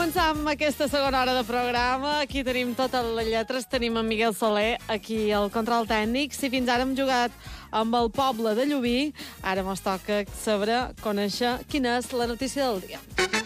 començar amb aquesta segona hora de programa. Aquí tenim totes les lletres. Tenim en Miguel Soler, aquí al control tècnic. Si fins ara hem jugat amb el poble de Llubí, ara mos toca saber, conèixer quina és la notícia del dia.